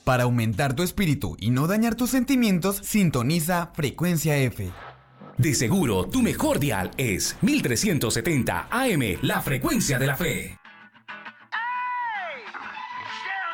Para aumentar tu espíritu y no dañar tus sentimientos, sintoniza Frecuencia F. De seguro, tu mejor dial es 1370 AM, la frecuencia de la fe.